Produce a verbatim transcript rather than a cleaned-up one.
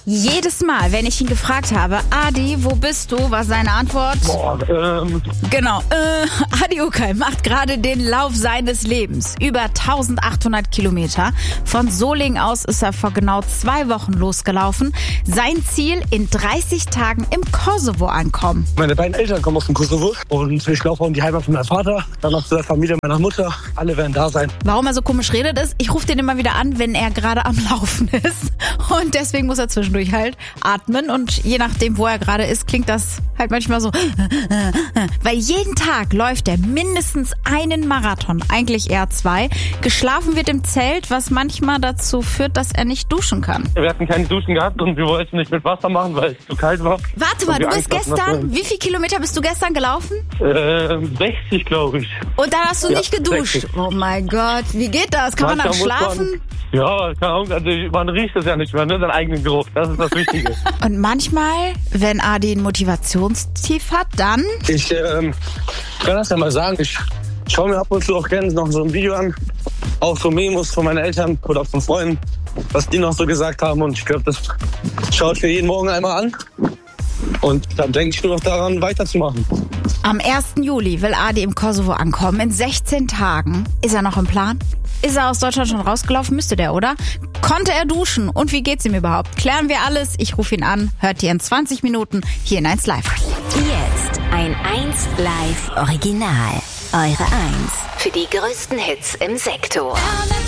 Jedes Mal, wenn ich ihn gefragt habe, Adi, wo bist du, war seine Antwort? Boah, ähm... Genau, äh, Adi Okay macht gerade den Lauf seines Lebens. Über eintausendachthundert Kilometer. Von Solingen aus ist er vor genau zwei Wochen losgelaufen. Sein Ziel, in dreißig Tagen im Kosovo ankommen. Meine beiden Eltern kommen aus dem Kosovo und ich laufe um die Heimat von meinem Vater, dann noch zu der Familie meiner Mutter. Alle werden da sein. Warum er so komisch redet ist, ich rufe den immer wieder an, wenn er gerade am Laufen ist. Und deswegen muss er zwischendurch halt atmen. Und je nachdem, wo er gerade ist, klingt das halt manchmal so. Weil jeden Tag läuft er mindestens einen Marathon, eigentlich eher zwei. Geschlafen wird im Zelt, was manchmal dazu führt, dass er nicht duschen kann. Wir hatten keine Duschen gehabt und wir wollten nicht mit Wasser machen, weil es zu kalt war. Warte mal, du bist gestern, wie viele Kilometer bist du gestern gelaufen? Äh, sechzig, glaube ich. Und dann hast du Ja, nicht geduscht? sechzig. Oh mein Gott, wie geht das? Kann man dann Manchmal muss schlafen? Man, ja, keine Ahnung, also man riecht es ja nicht mehr, ne, seinen eigenen Geruch. Das ist das Wichtige. Und manchmal, wenn Adi ein Motivationstief hat, dann... Ich ähm, kann das ja mal sagen, ich schaue mir ab und zu auch gerne noch so ein Video an, auch so Memos von meinen Eltern oder von Freunden, was die noch so gesagt haben. Und ich glaube, das schaue ich mir jeden Morgen einmal an. Und dann denke ich nur noch daran, weiterzumachen. Am ersten Juli will Adi im Kosovo ankommen. In sechzehn Tagen. Ist er noch im Plan? Ist er aus Deutschland schon rausgelaufen? Müsste der, oder? Konnte er duschen? Und wie geht's ihm überhaupt? Klären wir alles. Ich rufe ihn an. Hört ihr in zwanzig Minuten hier in eins Live. Jetzt ein eins Live Original. Eure eins für die größten Hits im Sektor.